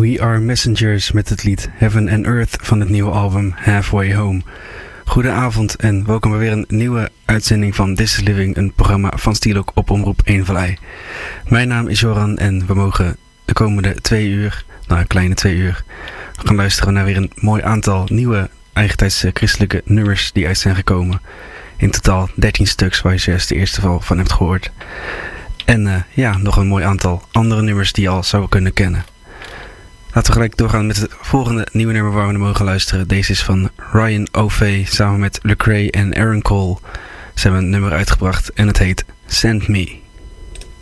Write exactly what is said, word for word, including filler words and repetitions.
We Are Messengers met het lied Heaven and Earth van het nieuwe album Halfway Home. Goedenavond en welkom bij weer een nieuwe uitzending van This is Living, een programma van Stielok op Omroep Eén-Vallei. Mijn naam is Joran en we mogen de komende twee uur, nou een kleine twee uur, gaan luisteren naar weer een mooi aantal nieuwe eigentijdse christelijke nummers die uit zijn gekomen. In totaal dertien stuks waar je zojuist de eerste val van hebt gehoord. En uh, ja, nog een mooi aantal andere nummers die je al zou kunnen kennen. Laten we gelijk doorgaan met het volgende nieuwe nummer waar we naar mogen luisteren. Deze is van Ryan O'Fay samen met Lecrae en Aaron Cole. Ze hebben een nummer uitgebracht en het heet Send Me.